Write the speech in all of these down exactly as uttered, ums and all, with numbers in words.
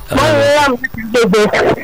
Mọ́mí Miriam látàgbègbè.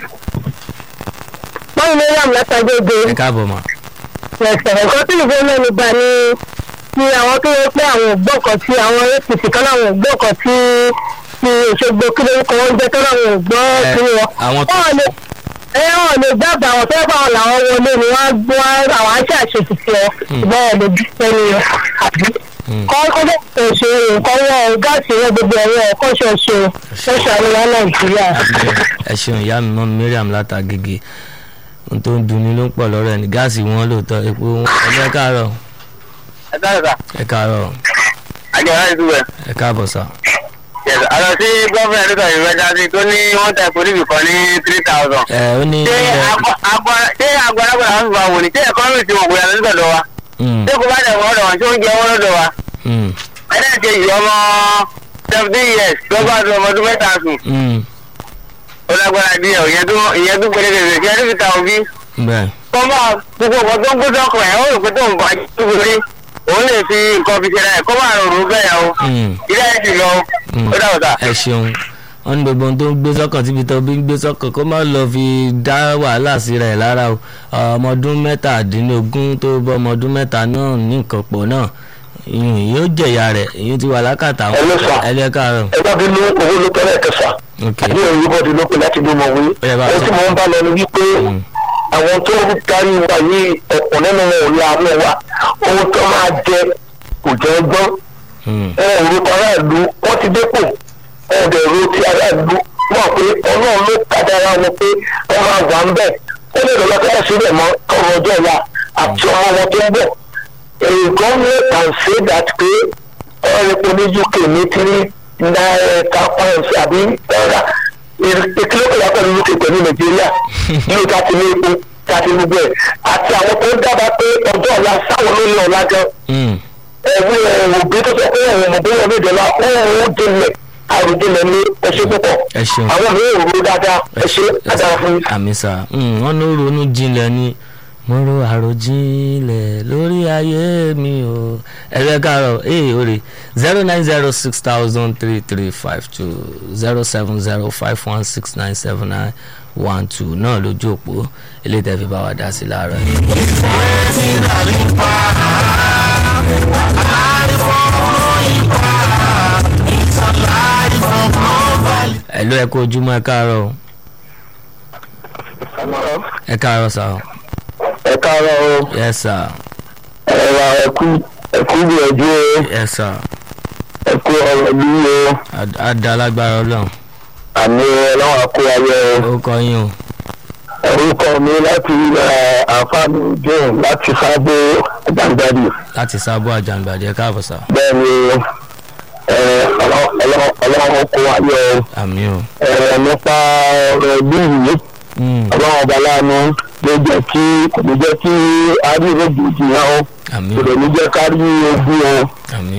Mọ́mí Miriam látàgbègbè. ẹ káàbọ̀ mà. Ẹ̀sẹ̀ ẹ̀kọ́ tí ìfẹ́ mẹ́nu gbà ní ti àwọn tó yẹ pé àwọn ògbọ́kọ̀ tí àwọn A P C kan láwọn ògbọ́kọ̀ tí ti Òṣogbo kí lórúkọ wọn jẹ́ tó láwọn ògbọ́ kí wọn. àwọn tó Wọ́n lè ẹ wọ́n lè dábàá àwọn tó yẹ fáwọn làwọn wọlé ni wọ́n á gbọ́ àwọn aṣẹ́ àṣetì tí ọ ìbọn ẹ̀ lè dúpẹ́ ní àbí. Kọ́ kọ́ bẹ́ẹ̀ ṣe nǹkan wọ́n gáàsì rẹ̀ gbogbo ẹ̀rọ ẹ̀kọ́ ṣe ṣe ṣe ṣàríwá Nàìjíríà. ẹ ṣeun ìyá mi mọ́ Miriam látàgègè ohun tó ń dunni ló ń pọ̀ lọ́rọ̀ ẹ̀ ní gáàsì wọn lóòótọ́ epo wọn ẹ káàárọ̀. ẹ káàárọ̀ sà. ẹ káàárọ̀. àjọyọ̀ láti túbẹ̀. ẹ káàbọ̀ sà. àlọ́ sí gọ́ọ̀mù ẹ̀dúkà ìrẹ́jà sí tó ní wọ́n ta epo níbì kan ní three thousand. ẹ ó ní. ṣé agbára àwọn ìgbà wò ni ṣé ẹ̀kọ́ mi ti wọ̀ bóyá lọ́dọ̀ wa. ṣé kò bá dẹ̀ wọ́n lọ́dọ̀ wọn ṣé oúnjẹ wọn lọ́dọ̀ wa. ẹ̀dá ti yìí ọmọ seventeen years tó bá tó ọmọ ọdún mẹ́ta sùn. ó lágbára díẹ̀ ìyẹn tó péré kẹsẹ̀ kí ẹni fi ta òbí. kọ́mọ gbogbo ọkọ̀ tó ń gbé sọ́kọ̀ ẹ̀ ó rò pé tó ń bá jù òun lè fi nǹkan fi ṣe ra ẹ̀ kó máa rọrùn bẹ́ẹ̀ o ilé ẹ̀ sì lọ ó dàbọ̀ sá. ẹ ṣeun wọn ní gbogbo ohun tó ń gbé sọ́kàn tíbi tó bí ń gbé sọ́kàn kó má lọ fi dá wàhálà síra ẹ̀ lára o ọmọ ọdún mẹ́tàdínlógún tó bọ́ ọmọ ọdún mẹ́ta náà ní nǹkan pọ̀ náà ìyún yóò jẹ̀yà rẹ̀ ìyún ti wà lákàtà wọn. ẹlẹ́ káàárọ̀. ẹ bá bí ló owó ló tẹ́lẹ̀ kẹfà ní òyìnbọ̀dì ló pè láti gbọmọ wí. ó tí mo ń bá lọ ní wípé àwọn tó ń kárí wa yìí ọ̀pọ̀ nínú wọn ò láàánú wa ohun tó máa jẹ kò jẹ́ ọgbọ́n. orúkọ aráàlú wọ́n ti dépò ọ̀dẹ̀ ro ti aráàlú wọ́n pé ọlọ́run ló kádàrá wọn pé wọ́n máa wà ń bẹ̀ ó lè lọ́ọ́ fẹ́ sílẹ̀ mọ́ tọrọ ọjọ́ ìyá àti ọmọ wọn tó ń bọ̀. A government can say that pé ọ̀rọ̀ epo ní U K ní three náírà pounds àbí náírà ìkílókè yà pẹ̀lú U K pẹ̀lú Nàìjíríà ní ìta ti ní epo tàbí gbogbo ẹ̀ àti àwọn tó ń dábàá pé ọjọ́ ọ̀la sáwọn ló ní ọ̀la gan. ẹ̀wọ̀n ẹ̀wọ̀n òbí tó sọ pé ẹ̀wọ̀n òbí wọn ní ìdọ̀la ó ń délẹ̀ àròjinlẹ̀ ní ẹṣẹ́ púpọ̀ àwọn mi ò ro dáadáa ẹṣẹ́ adára fún mi. àmì sà wọn ló ronú jinlẹ̀ ni mo ro àròjinlẹ̀ lórí ayé mi o ẹ̀rẹ́ káàárọ̀ ee orí zero nine zero six thousand three three five two zero seven zero five one six nine seven nine one two náà lójú òpó eléyìí tẹ́ fi bá wa dá sí láàárọ̀ yìí. ẹ̀lú ẹ kú ojúmọ́ ẹ káàárọ̀ o. ẹ káàárọ̀ sà o. ẹ káàárọ̀ o. yes sir. ẹ wà ẹkú ẹkú gbìyànjú o. yes sir. ẹkú ọ̀rọ̀ bí o. a da alágbára Ọlọ́run. àmì ọlọ́run àkó ayé o. orúkọ yín o. orúkọ mi láti àǹfààní jẹun láti sábó àjàngbàdì. láti sábó àjàngbàdì ẹ káàbọ̀ sà. bẹ́ẹ̀ ni ọlọ́run kó ayé o. àmì o. nípa ọ̀rọ̀ bí yìí ọlọ́run ọba láàánú ló jẹ́ kí kò ní jẹ́ kí a rí ìrògbòdì yẹn o. àmì kò ní jẹ́ ká rí ogun o. àmì.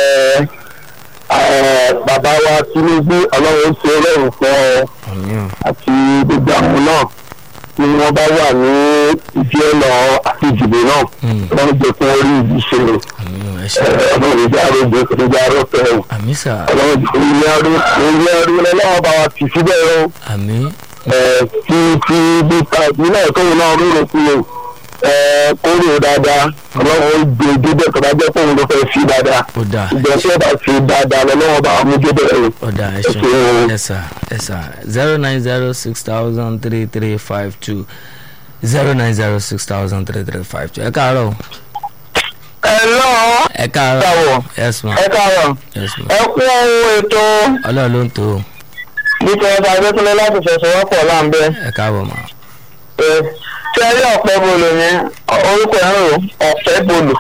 bàbá wa Tinubu ọlọ́run ṣe ọlọ́run fún ọ àti gbogbo àwọn náà tí wọ́n bá wà ní ìdí ọ̀nà àti ìdìbò náà wọ́n jẹ́ kí wọ́n rí ìdí ìṣẹ̀lẹ̀ ọlọ́run ìjà arógbó ìjà arógbó àmì sà. ọlọ́run ìyẹn ọdún ìyẹn ọdún ọlọ́run bá wa tì síbẹ̀ o. àmì. tí tí bí pàṣẹ náà tóun náà rúrò sí o kórè dáadáa ọlọ́run ó gbé débẹ̀ tó bá jẹ́ fóun ló fẹ́ fi dáadáa ìgbà tí ó bá fi dáadáa lọ́wọ́ bá mú débẹ̀ rẹ̀. ọ̀dà ẹ ṣeun ẹ sà ẹ sà zero nine zero six thousand three three five two zero nine zero six thousand three three five two ẹ káàárọ̀. Hello. ẹ káàárọ̀. yes ma. ẹ káàárọ̀. yes ma. ẹ kú ohun ètò. ọlọ́run ló ń tó o. nítorí ọba adékúnlé láti fẹsọ̀wọ́pọ̀ láǹbẹ́. ẹ káàbọ̀ ma. tí ẹ rí ọ̀pẹ bolo yẹn orúkọ ẹ̀ ń rò ọ̀pẹ bolo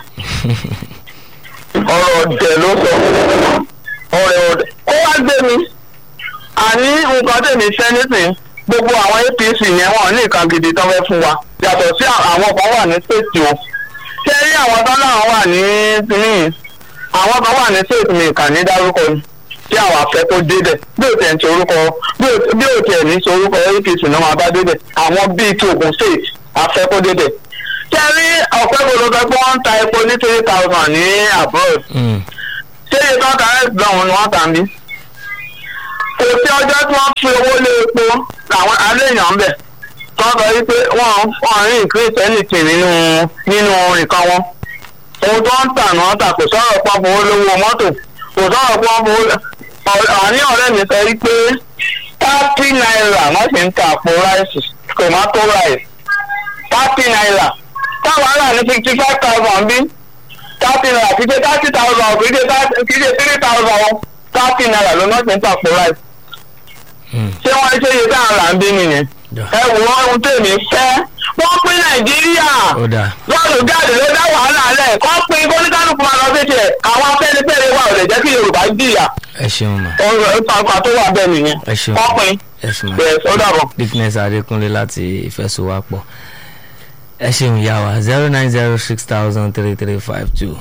ọ̀rọ̀ ọ̀dẹ̀ ló sọ ọ̀rẹ́ ọ̀dẹ̀ ó wá gbé mi àní nǹkan tèmi fẹ́ nísìnyí gbogbo àwọn A P C yẹn wọn ní nǹkan gidi tó fẹ́ fún wa yàtọ̀ sí àwọn kan wà ní state o tí ẹ rí àwọn tó náà wà ní tìǹyìn àwọn kan wà ní state mi kà ní dárúkọ ni tí àwọn afẹ́ tó débẹ̀ bí ò tẹ̀ ń ṣe orúkọ bí ò tẹ̀ ní ṣe orúkọ A P C náà máa bá débẹ̀ àwọn bíi ti Ògùn state afẹ́ kó débẹ̀. ṣé rí ọ̀pẹ́ gbọdọ̀ fẹ́ pé wọ́n ń ta epo ní three thousand ní abroad. ṣé iye tó ń ta ẹ̀ gbọ̀n ni wọ́n tà ń bí. kò sí ọjọ́ tí wọ́n fi owó lé làwọn aléèyàn ń bẹ̀ tó sọ wípé wọ́n wọ́n rí kìrìsìtẹ́nìtì nínú nínú nǹkan wọn ohun tó ń tà náà tà kò sọ̀rọ̀ pọ́npọ́ olówó mọ́tò kò sọ̀rọ̀ pọ́npọ́ àní ọ̀rẹ́ mi sọ wípé thirty naira wọ́n sì ń ta àpò ráìsì tomato rice thirty naira táwọn ará ní fifty five thousand bí thirty naira kì í ṣe thirty thousand kì í ṣe three thousand thirty naira ló náà sì ń ta àpò ráìsì. ṣé wọ́n ṣe iye táwọn là ń bí nìyẹn ẹ wò wọ́n ohun tèmi fẹ́ wọ́n pín nàìjíríà lọ́dún jáde ló dá wàhálà lẹ̀ kọ́ pín kóníkálùkù máa lọ sí tiẹ̀ àwọn afẹ́nifẹ́re wà ò lè jẹ́ kí yorùbá jìyà. ẹ ṣeun ma. ọ̀rọ̀ ìfàkà tó wà bẹ́ẹ̀ nìyẹn. ẹ ṣeun kọ́ pín. ẹ ṣeun ma. bẹ́ẹ̀ ó dàbọ̀. Dickness Adékúnlé láti Ìfẹ́sowápọ̀ ẹ ṣeun yà wá zero nine zero six thousand three three five two.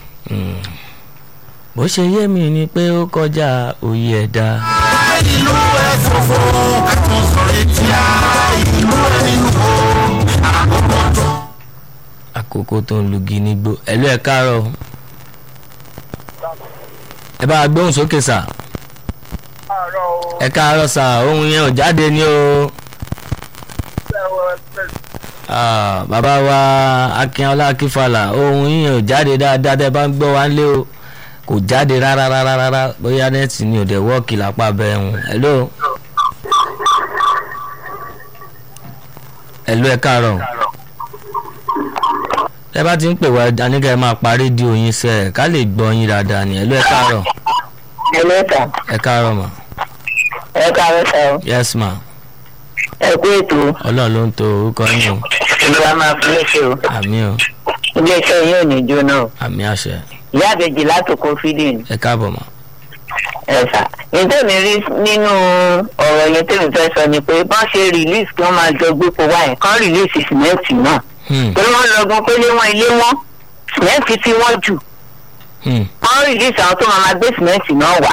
bó ṣe yé mi ni pé ó kọjá òye ẹ̀dá. ìlú ẹ̀ fọ́fọ́ àtúnṣe tí a ìlú ẹ̀ nínú àkókò tó. àkókò tó ń lugi nígbó ẹ̀lú ẹ̀ káàárọ̀ ẹ bá gbóhùn sókè sà. ẹ káàárọ̀ sà ohun yẹn ò jáde ní o. bàbá wa Akínọlá Akínfàlà ohun yẹn ò jáde dáadáa tẹ́ bá ń gbọ́ wá lé o kò jáde rárá rárá rárá bóyá nẹ́ẹ̀tì ni ò dẹ̀ wọ́ọ̀kì lápá bẹ́ẹ̀ hùn. hello hello ẹ káàárọ̀ ẹ bá ti ń pè wá aníkà ẹ máa pa rédíò yín sẹ ká lè gbọ́ yín dáadáa ni hello ẹ káàárọ̀. hello sà. ẹ káàárọ̀ mà. ẹ káàárọ̀ sà o. yes ma. ẹ kú ètò. ọlọ́run ló ń to orúkọ yín o. ìlúwa máa fi léṣe o. àmì o. iléeṣẹ́ yín ò ní jóná o. àmì àṣẹ. ìyá àbèjì látòkò fídíìn. ẹ káàbọ̀ mà. ẹ sà ètò mi rí nínú ọ̀rọ̀ yẹn tèmi fẹ́ sọ ni pé bọ́n ṣe release kí wọ́n máa jọ gbé po wáyé kán release sìmẹ́ǹtì náà. torí wọ́n lọ́gbọ́n pé lé wọn ilé wọn sìmẹ́ǹtì tí wọ́n jù. wọ́n release àwọn tó máa máa gbé sìmẹ́ǹtì náà wá.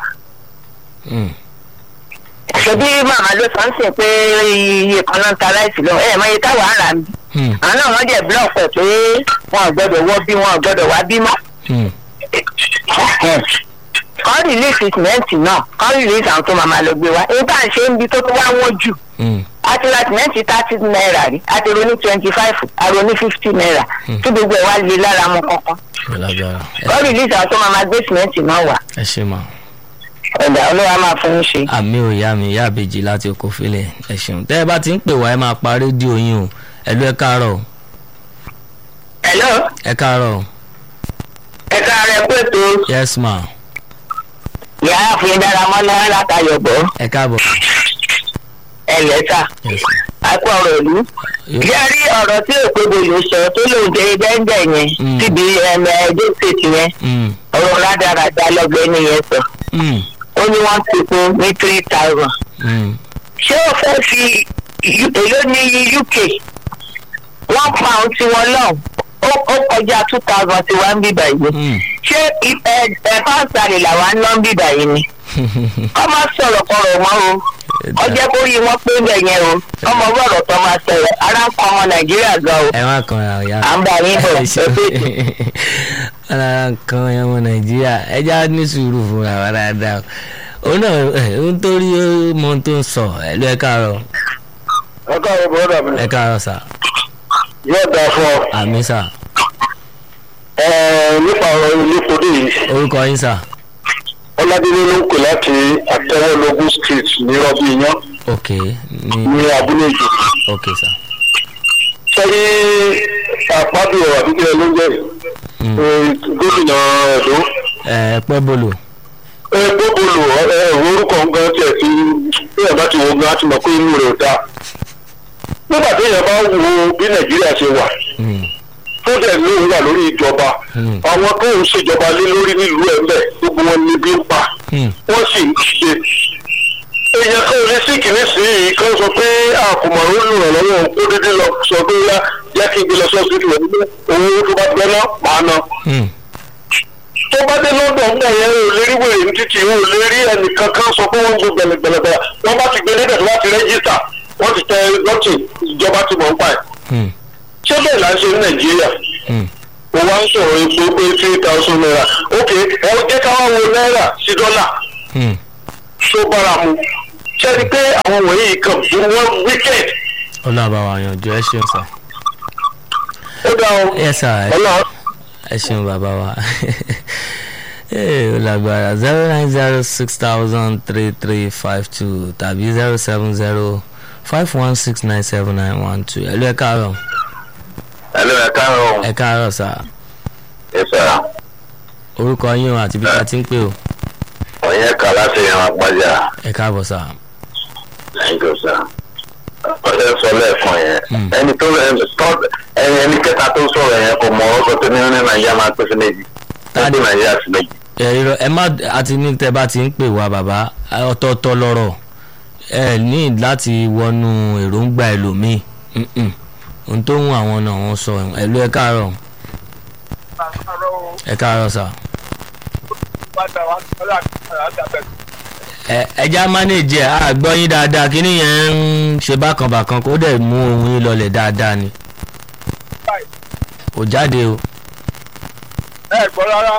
ṣebí màmá ló sọ ń sìn pé iye kan náà ń ta láìsí lọ ẹ̀ mọ iye táwọn ará mi. àwọn náà wọ́n jẹ́ blọọkì ẹ̀ pé wọn ò gbọ́dọ̀ wọ́ bí wọn ò gbọ́dọ̀ wá bí mọ́. kọ́ rìlíìsì sìmẹ́ǹtì náà kọ́ rìlíìsì àwọn tó máa máa lọ gbé wa èyí tá à ń ṣe ń bi tó tó wá wọ́n jù. àti ra sìmẹ́ǹtì thirty naira rí àti ronú twenty five àronú fifty naira tí gbogbo ẹ̀ wá lè lára mọ́ kankan. kọ́ rìlíìsì àwọn tó máa máa gbé sìmẹ́ǹtì náà wá. ẹ ṣe mà. ọ̀dà olówó máa fún un ṣe. àmì ò yá mi ìyá àbèjì láti oko fílẹ̀ ẹ ṣeun tẹ́ ẹ bá ti ń pè wá ẹ máa pa rédíò yín o ẹ̀lú ẹ káàárọ̀. hello. ẹ káàárọ̀. ẹ káàárọ̀ ẹ pé tó. yes ma. ìyá àfin dára mọ́ náírà látàyọ̀ bọ́. ẹ káàbọ̀. ẹ lẹ́tà. akọ ọ̀rọ̀ ìlú. jẹ́ rí ọ̀rọ̀ tí òpébo yóò sọ tó lóun jẹ́ dẹ́ndẹ̀ yẹn síbi ẹ̀ẹ́dẹ́ ṣètì yẹn ọ̀rọ̀ rádaràda lọ́gbẹ́ni yẹn sọ. ó ní wọ́n ti kún ní three thousand. ṣé o fẹ́ fi èló ní U K one pound tí wọ́n lọ ó kọjá two thousand tí wọ́n ń bíbà yìí. ṣé ẹ fáńsàlì làwọn ń lọ ń bíbà yìí ni. kọ́ máa sọ̀rọ̀ kọ̀rọ̀ mọ́ o ọjọ́ kó rí wọn pé bẹ́ẹ̀ yẹn o ọmọ bọ̀rọ̀ tó máa sọ̀rọ̀ ara ń kọ́ ọmọ Nàìjíríà gan o. ẹ má kan ara ọ̀yá. à ń bá yín bọ̀ ẹgbẹ́ ètò. ara ń kan ọmọ Nàìjíríà ẹ já ní sùúrù fúnra wa dáadáa òun náà ó ń torí mọ tó ń sọ ẹ ló ẹ káàárọ̀. ẹ káàárọ̀ bọ́dà mi. ẹ káàárọ̀ sà. yóò dáa fún ọ. àmì sà. ẹ nípa ọ̀rọ̀ ilé kodè yìí. orúkọ yín sà. ọládélé ló ń pè láti àtẹwọlógún street ní rọbì iyán. ok ní ní abúlé ìjọ. ok sà. sẹ́yìn àpábí ọ̀rọ̀ àdúgbò ẹ ló ń jẹ́ gómìnà ẹ̀dọ́. ẹ pẹ́ bolo. ẹ gbóbolo ẹ orúkọ nǹkan tiẹ̀ fi bí ẹ̀ bá ti wo gan á ti mọ̀ pé inú rẹ̀ ò dáa. nígbà tí èèyàn bá wo bí Nàìjíríà ṣe wà tó dẹ̀ lóun wà lórí ìjọba àwọn tó ń ṣèjọba lé lórí nílùú ẹ̀ ń bẹ̀ gbogbo wọn ní bí ń pa wọ́n sì ń ṣe. èèyàn kan ò lè sí kìíní sí i kan sọ pé àkùmọ̀ ló lù ràn lọ́wọ́ kó dédé lọ sọ pé yá jẹ́ kí n gbé lọ sọ́ọ́sì rẹ̀ nígbà owó tó bá gbẹ́ náà máa ná. tó bá dé lọ́dọ̀ ń bẹ̀ yẹn ò lè rí wèrè ní títì ò lè rí ẹnìkan kan sọ pé wọ́n ń gbé gbẹ̀lẹ̀gbẹ̀lẹ̀ wọ́n bá ti gbé níbẹ̀ tó bá ti rẹ́gísítà wọ́n ti tẹ lọ́tì ìjọba ti mọ̀ ń pa ẹ̀. ṣé bẹ́ẹ̀ là ń ṣe ní Nàìjíríà mo wá ń sọ̀rọ̀ epo pé three thousand naira ok ẹ jẹ́ ká wá wo náírà sí dọ́là tó bára mu ṣé ẹni pé àwọn wọ̀nyí kan bí wọ́n wicked. ọlọ́ọ̀bá wa yanjú ẹ ṣeun sà. ó dá o. ẹ sà ẹ ṣeun bàbá wa. ó lágbára zero nine zero six thousand three three five two tàbí zero seven zero five one six nine seven nine one two. ẹ lọ ẹ káàárọ̀. ẹ lọ ẹ káàárọ̀. ẹ káàárọ̀ sà. ẹ sà. orúkọ yín o àti bí ká ti ń pè o. ọ̀yẹ́ kà láti ìran àpájà. ẹ káàbọ̀ sà. thank you sir. ọ̀sẹ̀ sọ lẹ́ẹ̀kan yẹn ẹni tó ẹni ẹni kẹta tó sọ̀rọ̀ yẹn kò mọ ọ̀rọ̀ tó ní ní nàìjíríà máa pèsè méjì. láti nàìjíríà sí méjì. ẹ ẹ má àti ní tẹ bá ti ń pè wá bàbá ọ̀tọ̀ọ̀tọ̀ lọ́rọ̀ ẹ ní láti wọnú èròǹgbà ẹlòmíì ohun tó ń àwọn náà wọ́n sọ ẹ̀lú ẹ káàárọ̀. ẹ káàárọ̀ sà. ẹ ẹja mánéjì ẹ àgbọ̀ yín dáadáa kí nìyẹn ń ṣe bákan bákan kó dẹ̀ mú ohun yín lọlẹ̀ dáadáa ni. kò jáde o. ẹ gbọ́ rárá.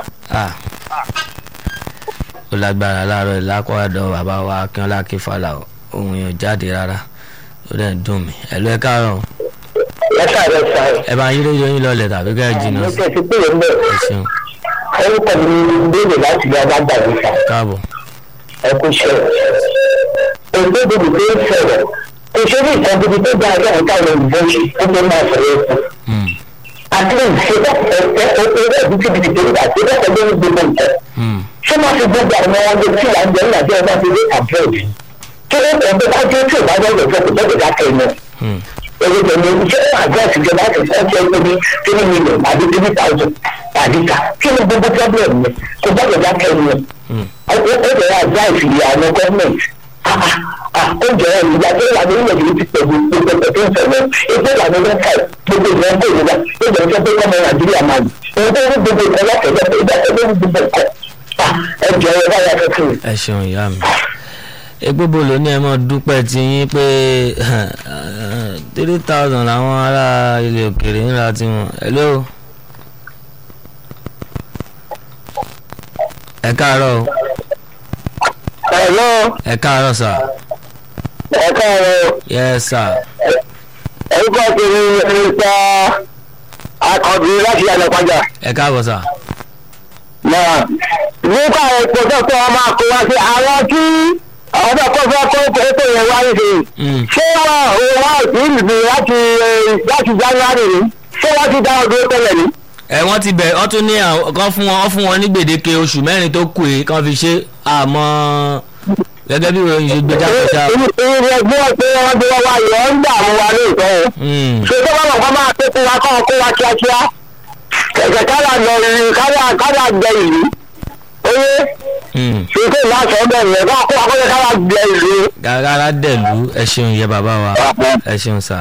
ó lágbára láàárọ̀ ìlákọ̀ọ́dọ̀ bàbá wa akínọ́lá akínfàlà ohun yẹn jáde rárá ó dẹ̀ dùn mí ẹ̀lú ẹ káàárọ̀. ẹ káàárọ̀ sà. ẹ bá yín rédíò yín lọlẹ̀ tàbí ká ẹ jìnnà sí. ẹ ṣeun. orúkọ mi ń béèrè láti yá bá gbàgbé sà. káàbọ̀. ẹ kú ṣe ògbódò tó ń sọ̀rọ̀ kò ṣe ní ìtàn bíbi tó dáa ní àwọn táwọn òyìnbó ṣe ó lè máa sọ̀rọ̀ ẹ̀kọ́. àti lè ṣe bẹ́ẹ̀ owó ẹ̀bí tí bìbí tó ń gbà ṣe bẹ́ẹ̀ lórí gbogbo nǹkan. ṣé máa fi gbogbo àwọn ọmọdé tí wàá jẹ́ nígbà tí wọ́n bá fi dé abroad kí ó kàn tó bá jẹ́ tí ò bá jẹ́ ìjọba kò jẹ́ ìjà kẹ́yìn owó tẹ̀lé iṣẹ́ àjọṣe ìjọba ti fẹ́ ṣe ẹgbẹ́ ní three million àbí three thousand àbí ká kí ni gbogbo problem yẹn kò bá ìjà kẹ́yìn yẹn. ó jẹ́ advice ìyá àwọn gọ́ọ̀mẹ̀ntì ó jẹ́ ìyá tó wà ní ilẹ̀ yìí ti pẹ̀lú gbogbo tó ń sọ̀rọ̀ ètò ìlànà mẹ́ta gbogbo ìgbà ń kó ìjọba ó jẹ́ ìjọba tó kọ́ ọmọ nàìjíríà máa ní ohun tó ń gbogbo ìkọ́ lọ́kẹ̀ẹ́jọ́ tó ìjà tó ń gbogbo ìkọ́ ẹ jẹ́ ẹ bá yà kẹ́kẹ́. ẹ ṣeun ìyá mi egbogbo ló ní ẹ mọ dúpẹ́ tí yín pé three thousand làwọn ará ilẹ̀ òkèèrè ń ra tiwọn hello ẹ káàárọ̀ o. hello. ẹ káàárọ̀ sà. ẹ káàárọ̀. yes sà. orúkọ tèmi ní sá akọ̀bí láti yàrá ìpàjà. ẹ káàbọ̀ sà. náà nípa ètò tó tó wọn máa kó wá sí àwọn tí àwọn tó kọ́ fẹ́ kó ètò yẹn wáyé sí i ṣé wọn ò wá ìlú láti láti january ni ṣé wọ́n ti dá ọdún tẹ́lẹ̀ ni. ẹ wọ́n ti bẹ̀ ọ́ tún ní kan fún wọn fún wọn ní gbèdéke oṣù mẹ́rin tó kù yìí kan fi ṣe àmọ́ gẹ́gẹ́ bí ìròyìn ṣe gbé jáde ṣá. ìrìn ẹgbẹ́ pé wọ́n ti wá yọ ọ́ ń gbà mú wa lóòótọ́ o. ṣé tó bá wọn kọ́ máa tó fún wa kọ́ kó wa kíákíá kẹ̀kẹ́ kára lọ ìrìn kára gbẹ ìlú oyè ṣètò ìlàsọ̀ ọ̀bẹ̀ yẹn bá kó akọ́lẹ̀ kára gbẹ ìlú. kára dẹ̀lú ẹ ṣeun yẹ bàbá wa ẹ ṣeun sà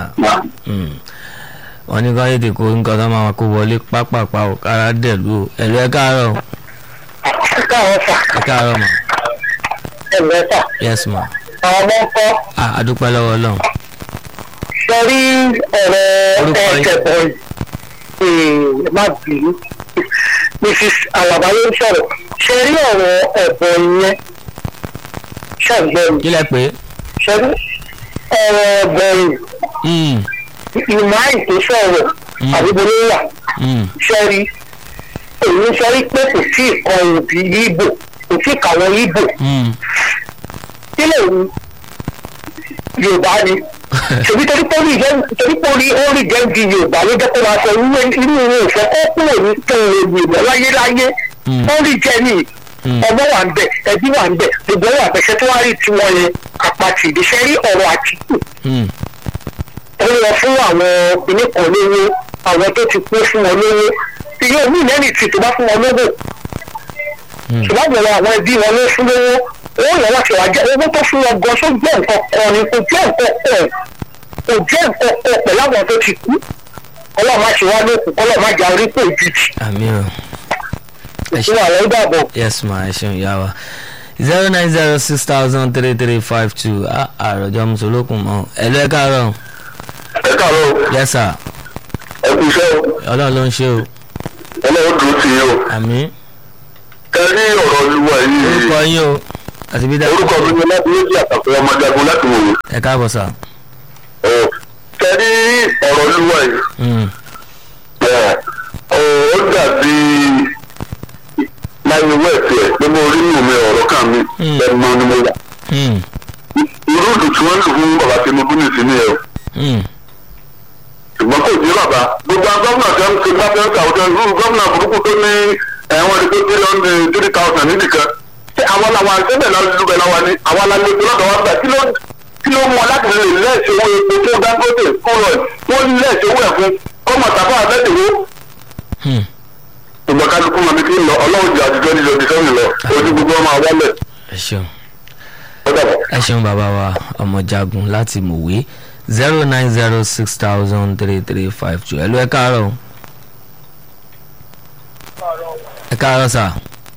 wọ́n ní ká yéde kó nǹkan tó máa kó wọlé pápápá o kára dẹ̀lú o ẹ̀lú ẹ káàárọ̀. ẹ káàárọ̀ sà. ẹ káàárọ̀ mà. ẹ bẹ́ẹ̀ sà. yes ma. àwọn ọmọ ń kọ́. a dúpẹ́ lọ́wọ́ Ọlọ́run. sọ rí ọ̀rọ̀ ẹ̀kẹ́kọ̀ọ́ má bínú mrs alaba ló ń sọ̀rọ̀ ṣe rí ọ̀rọ̀ ẹ̀bọ̀ yẹn ṣàgbọ́n. kí lẹ pé. ṣe rí ọ̀rọ̀ ẹ̀bọ̀ yìí ìmọ̀ àìtó sọ̀rọ̀ àbíbo ló wà ṣe rí èyí sọ rí pé kò sí ìkan òbí ibo kò sí ìkàwọn ibo kí lè wù yorùbá ni ṣèbí torí pé orí torí pé orí orí jẹ́ǹdì yorùbá ló jẹ́ kó máa sọ irú irú irú ìfẹ́ kó kúrò ní tóun yorùbá láyéláyé orí jẹ́ ní ọmọ wà ń bẹ̀ ẹbí wà ń bẹ̀ gbogbo wà pẹ̀sẹ̀ tó wá rí tiwọn yẹn àpàtì ìdíṣẹ́ rí ọ̀rọ̀ àtìkù ó lọ fún àwọn ìpínlẹ̀ kan lówó àwọn tó ti kú fún wọn lówó iye omi ìlẹ́nì tí tó bá fún wọn lówó ṣùgbọ́n àwọn ẹbí wọn ló fún lówó owó yẹn wọ́n ti wá jẹ́ owó tó fún wọn gan tó jẹ́ nǹkan kan ni kò jẹ́ nǹkan kan kò jẹ́ nǹkan kan pẹ̀lú àwọn tó ti kú ọlọ́run má ṣe wá lókun ọlọ́run má jà orí pé òjijì. àmín o. ìṣúná àwọn ìdàbọ̀. yes ma ẹ ṣeun ìyá wa zero nine zero six thousand three three five two àròjọ mùsùlùkùn mọ́ ẹ lọ ẹ káàárọ̀. ẹ káàárọ̀. yes sir. ẹ kú iṣẹ́ o. ọlọ́run ló ń ṣe o. ọlọ́run dùn sí i o. àmín. ẹ rí ọ̀rọ̀ olúwa yìí. orúkọ yín o. àti bí dáa. orúkọ mi ni láti méjì àtàkùn ọmọdéagun láti wòye. ẹ káàbọ̀ sà. kẹ́rí ọ̀rọ̀ olúwa yìí ó dàbí láyé wẹ́ẹ̀tì ẹ̀ pé mo rí inú mi ọ̀rọ̀ kan mi ẹ̀mọ ni mo wà. irú ìlú tí wọ́n lù fún bàbá Tinubu nìsín ni ẹ̀ o. ṣùgbọ́n kò sí bàbá gbogbo gómìnà tí wọ́n ti bá fẹ́ kàwé irú gómìnà burúkú tó ní ẹ̀wọ̀n ní tó three hundred three thousand nídìkan ṣé àwọn làwọn àṣẹ́bẹ̀ lálùbẹ̀ náà wà ní àwọn alálẹ́gbẹ̀ lọ́dọ̀ wá gbà kí ló kí ló mú ọ láti lè lẹ́ẹ̀ṣẹ̀ owó epo tó Dangote kúrò ẹ̀ wọ́n lẹ́ẹ̀ṣẹ̀ owó ẹ̀ fún kọ́mọ̀ tàbá àbẹ́tẹ̀wó. ìgbà kálukú máa fi kí n lọ ọlọ́run jẹ́ àtijọ́ nílò ibi sẹ́yìn lọ ojú gbogbo ọmọ àwọlẹ̀. ẹ ṣeun ẹ ṣeun bàbá wa ọmọjagun láti mọ̀wé zero nine zero six thousand three three five two ẹ ló ẹ káàárọ̀ ẹ káàárọ̀ sà.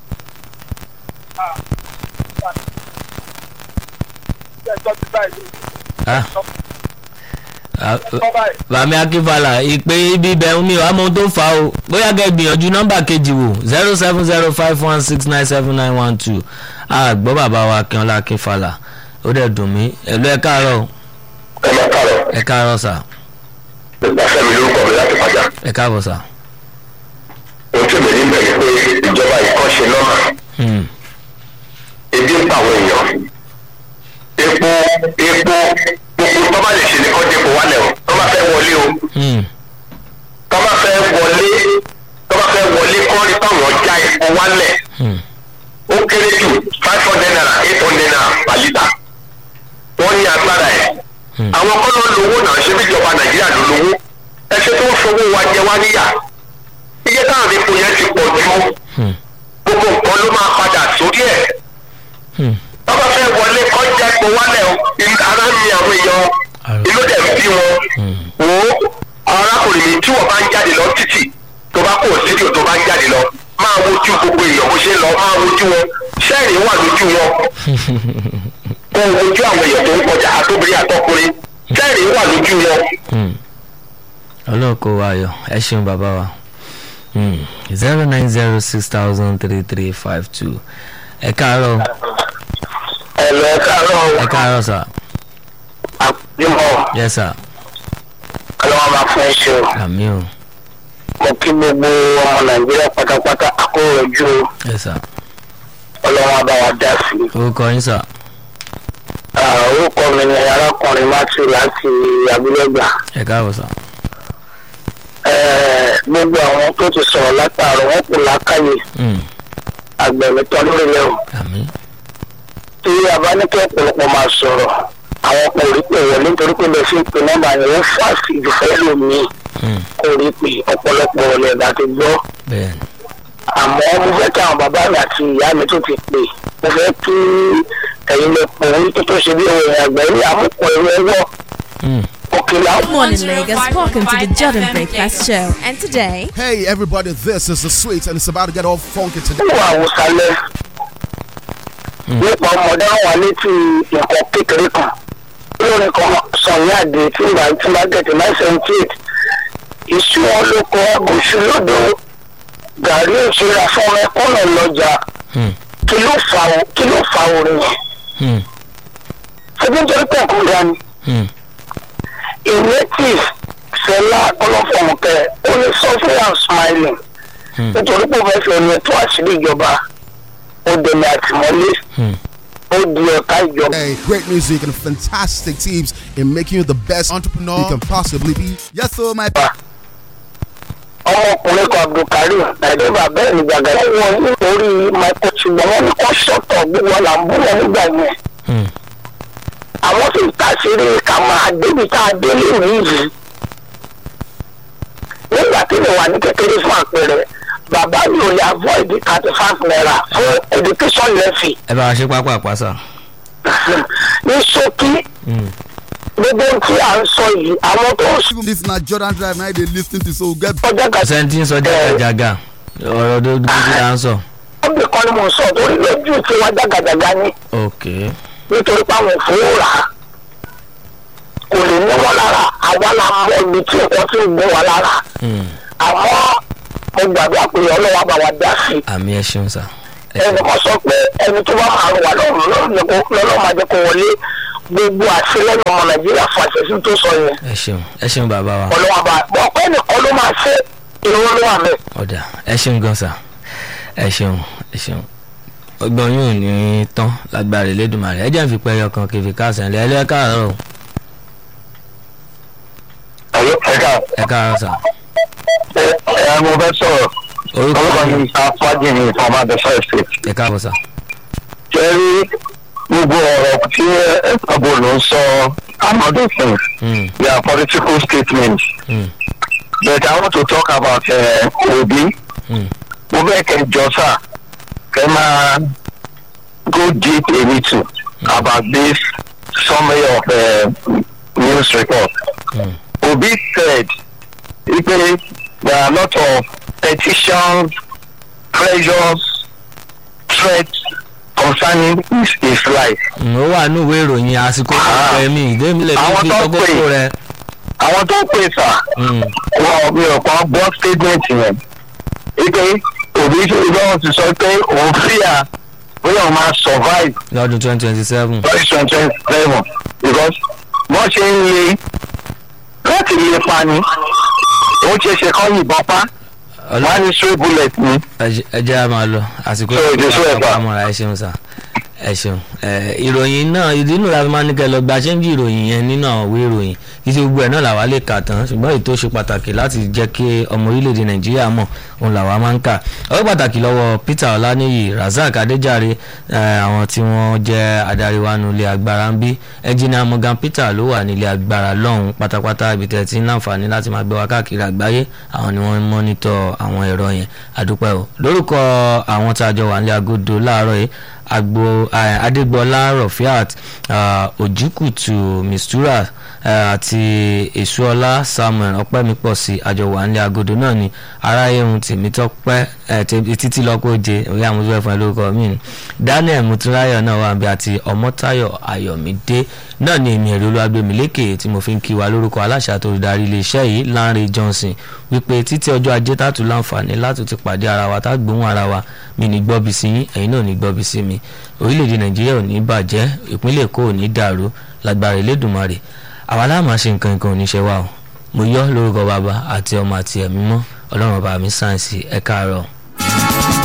bàmí akínfàlà ìpè ibi bẹ̀rù mi wàá mọ ohun tó fà á o bóyá kẹ́ gbìyànjú nọ́mbà kejì wò zero seven zero five one six nine seven nine one two àgbọ̀ bàbá wa akínọlá akínfàlà ó dẹ̀ dùn mí ẹ ló ẹ káàárọ̀ ẹ káàárọ̀ sà. ìgbàfẹ́ mi lórúkọ mi láti pàjá. ẹ káàbọ̀ sà. ohun tí mi ní bẹ̀rẹ̀ pé ìjọba ìkọ́ṣe náà ebi ń pa àwọn èèyàn epo epo gbogbo tó bá lè ṣe ní kọ́jú epo wálẹ̀ o tó bá fẹ́ wọlé o tó bá fẹ́ wọlé tó bá fẹ́ wọlé kọ́ ní táwọn ọjà epo wálẹ̀ ó kéré jù five hundred naira eight hundred naira per litre wọ́n ní agbára ẹ̀ àwọn kọ́ ló lówó náà ṣe bí ìjọba Nàìjíríà ló lówó ẹṣẹ́ tó ń fowó wa jẹ wá níyà iye táwọn epo yẹn ti pọ̀ ju gbogbo nǹkan ló máa padà sórí ẹ̀ tọ́ba fẹ́ wọlé kọjá ipò wálẹ̀ o ara mi àwọn èèyàn inú dẹ̀ ń bí wọn wò ó arákùnrin mi tí wọ́n bá ń jáde lọ títì tó bá kó sídìò tó bá ń jáde lọ máa wojú gbogbo èèyàn bó ṣe ń lọ máa wojú wọn sẹ́ẹ̀rì wà lójú wọn kó wojú àwọn èèyàn tó ń kọjá àtòbìnrin àtọkùnrin sẹ́ẹ̀rì wà lójú wọn. ọlọ́ọ̀kọ́ wa ayọ̀ ẹ ṣeun bàbá wa zero nine zero six thousand three three five two ẹ káàárọ̀. ẹ lọ ẹ káàárọ̀. ẹ káàárọ̀ sà. àbímọ. yes sir. ọlọ́wọ́ máa fún ẹ ṣe o. àmì o. mo kí gbogbo ọmọ Nàìjíríà pátápátá àkóró ojú o. yes sir. ọlọ́wọ́ bá wa dá sí i. orúkọ yín sà. orúkọ mi ni arákùnrin Matthew láti Abúlẹ́gbà. ẹ káàbọ̀ sà. gbogbo àwọn tó ti sọ̀rọ̀ látàárọ̀ wọ́n kò lákàyè àgbẹ̀mítọ́ lórí lẹ́wọ̀n. àmín. tí a bá ní kí ọ̀pọ̀lọpọ̀ máa sọ̀rọ̀ àwọn kò rí pé wọlé nítorí pé bẹ́ẹ̀ fi ń pe nọ́mbà yẹn wọ́n fàásì ìdìfẹ́ lómi kò rí pé ọ̀pọ̀lọpọ̀ ọ̀lẹ̀ ẹ̀dá ti gbọ́. àmọ́ mo fẹ́ kí àwọn bàbá mi àti ìyá mi tó ti pè mo fẹ́ kí ẹ̀yin lè pò ń tó tó ṣe bí òun àgbẹ̀ ní àmúpọ̀ ẹ̀rọ ẹ̀wọ̀. Good morning, Lagos. Welcome to the Jordan Breakfast Show. And today, hey everybody, this is the Sweet, and it's about to get all funky today. wà àwòsàlẹ̀ nípa ọmọdé wà létí nǹkan kékeré kan lórí kan sọ̀rọ̀ àdé tí ìgbà tí máa gẹ̀tì nine seventy eight ìṣú wọn ló kọ oṣù lódò gàrí òṣèré fún ẹkọ́nà lọ́jà kí ló fa orin yẹn ṣébí nítorí pé ẹ̀kọ́ ga ni native Fẹlá ọlọ́fọ̀mùkẹ́ ó ní suffering and smiling nítorí pé ó fẹ́ fi ọ̀nà tó àṣírí ìjọba ó dẹ̀mí àtìmọ́lé ó di ọ̀tá ìjọba. Hey, great music and fantastic tips in making you the best entrepreneur you can possibly be. Yes sir, my. ọmọkùnrin kan Abdulkarim nàìjíríà bẹ́ẹ̀ ni gbàgbà wọn ní orí microchip wọn ní kó ṣọ́tọ̀ gbogbo là ń bú wọn nígbà yẹn àwọn sì ta sírí ká máa débi tá a dé lórí yìí nígbà tí mo wà ní kékeré fún àpẹẹrẹ bàbá mi ò lè avoid thirty five naira fún education levy. ẹ bá wa ṣe pápá àpáṣà. ní ṣókí gbogbo tí à ń sọ yìí àwọn tó ń sùn. This na Jordan Drive now they lis ten to so get. ọ̀sẹ̀ tí ń sọ jágàjàgà ọ̀rọ̀ dúdú là ń sọ. wọ́n bí kan ní mo sọ torí lójú tí wọ́n jágàjàgà ní. ok. nítorí páwọn òfin rà á kò lè ní wọn lára àwa la mọ ibi tí nǹkan ti ń gbé wa lára àmọ́ mo gbàgbọ́ pé ọlọ́wọ́ bá wa dá sí. àmì ẹ ṣeun sá ẹni kan sọ pé ẹni tó bá máa wà lọ́rùn lọ́rùn máa jẹ́ kó wọlé gbogbo àṣìlẹ́nu ọmọ nàìjíríà fún àṣẹsí tó sọ yẹn. ẹ ṣeun ẹ ṣeun bàbá wa. ọlọ́wọ́ bá ọpẹ́ nìkan ló máa ṣe ìrún ló wà mẹ́. ọ̀dà ẹ ṣeun gan sa ẹ ṣeun ẹ ṣeun ọgbọ́n yóò ní tán lágbára Elédùmarè ẹ jẹ́ n fi pẹ́ ẹyọ kan kìfì káàsán lẹ́ ẹ káàárọ̀. ẹ káàárọ̀ sà. ẹ ẹ mo fẹ́ sọ̀rọ̀ orúkọ mi afájì ní ìfọ̀mọ́ àdẹ́sọ́ estate. ẹ káàbọ̀ sà. jẹ́rí gbogbo ọ̀rọ̀ tí ẹ̀ẹ́dàbò ló ń sọ amadu things they are political statements mm. but I want to talk about Obi. mo fẹ́ kẹ́ jọ sà kẹ́ máa go deep a little mm. about this summary of uh, news report. Mm. Obi said there are a lot of petitions, pressures, threats concerning his, his life. ó wà ní ìwé ìròyìn àsìkò ẹ̀mí ìdẹ́mílẹ̀ tó fi tọ́gbọ́tò rẹ̀. àwọn tó pè sà wọn mi ò kàn gbọ́ statement yẹn wípé Obi ìjọba ti sọ pé òun fíà bóyá òun máa survive lọ́dún twenty twenty seven. lọ́dún twenty twenty seven because wọ́n ṣe ń le láti lè pa ni ó ṣe ṣe kọ́ yìnbọn pa wọ́n ní stray bullet ni. ẹ jẹ́ a máa lọ àsìkò ìjọba àmọ́ra ẹ ṣeun sà ẹ ṣeun ìròyìn náà ìdínú la fi máa ní kẹ́ lọ gba ṣẹ́ńjì ìròyìn yẹn nínú àwọn ìwé ìròyìn kí tí gbogbo ẹ̀ náà làwa lè kà tán ṣùgbọ́n ètò ṣe pàtàkì láti jẹ́ kí ọmọ orílẹ̀-èdè Nàìjíríà mọ̀ òun làwa máa ń kà ọwọ́ pàtàkì lọ́wọ́ Peter Ọláníyì Razak Adéjàre àwọn tí wọ́n jẹ́ adarí wa nílé agbára ń bí ẹnjìnìà Morgan Peter ló wà nílé agbára lọ́hùn pátápátá ibi tẹ̀ tí ń láǹfààní láti máa gbé wa káàkiri àgbáyé àwọn ni wọ́n ń mọ́nítọ̀ àwọn ẹ̀rọ yẹn àdúpẹ́ o lórúkọ àwọn tá a jọ wà nílé agodo láàárọ̀ yìí agbo Adégbọlá Rọfíàt Òjìkùtù Mistura àti Èṣùọlá Samuel Ọpẹ́mipọ̀sí àjọwà nílé agodo náà ni aráyé ohun Tèmítọ́pẹ́ títí lọ́kọ́jẹ orí àwọn ojú ẹ̀fọn lórúkọ mi Daniel Mutúnráyọ̀ náà wà bí àti Ọmọ́táyọ̀ Ayọ̀mídé náà ni èmi ẹ̀rí Olúwagbémilékè tí mo fi ń kí wa lórúkọ aláṣẹ àtòlùdarí iléeṣẹ́ yìí Lánrè Johnson wípé títí ọjọ́ ajé tààtù láǹfààní láti ti pàdé ara wa tá gbóhùn ara wa mi ní gbọ́bi sí yín ẹ̀yin náà ní gbọ́bi sí mi orílẹ̀-èdè Nàìjíríà ò ní bàjẹ́ ìpínlẹ̀ Èkó ò ní dàrú lágbára Elédùmarè àwa láàmú àṣẹ nǹkan nǹkan ò ní ṣe wá o mo yọ lórúkọ bàbá àti ọmọ àti ẹ̀mí mọ́ Ọlọ́run bá mi sáyẹ̀nsì ẹ káàárọ̀.